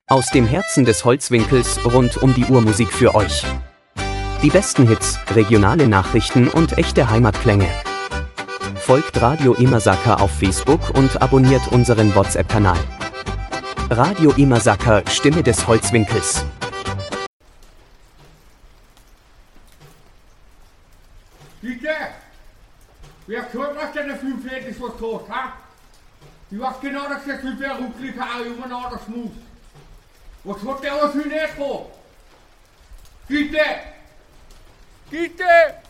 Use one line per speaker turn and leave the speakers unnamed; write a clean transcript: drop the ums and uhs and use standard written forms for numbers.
Aus dem Herzen des Holzwinkels rund um die Uhrmusik für euch. Die besten Hits, regionale Nachrichten und echte Heimatklänge. Folgt Radio Imasaka auf Facebook und abonniert unseren WhatsApp-Kanal. Radio Imasaka, Stimme des Holzwinkels.
Dieter, wer gehört, was deine Flugfläche ist, was tot, ha? Du weißt genau, dass der Typ der Rückblick auch immer noch das muss. Was hat der aus für ein Echo? Dieter! Dieter!